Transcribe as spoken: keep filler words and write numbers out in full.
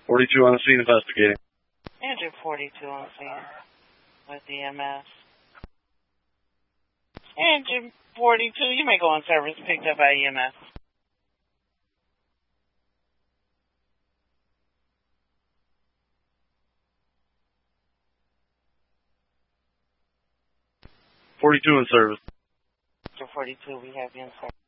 forty-two on the scene investigating. Engine forty-two on scene with E M S. Engine forty-two, you may go on service, picked up by E M S. forty-two in service. Engine forty-two, we have you in service.